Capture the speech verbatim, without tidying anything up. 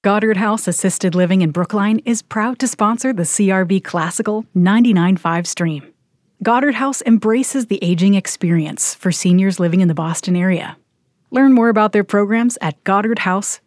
Goddard House Assisted Living in Brookline is proud to sponsor the C R B Classical ninety-nine point five stream. Goddard House embraces the aging experience for seniors living in the Boston area. Learn more about their programs at goddard house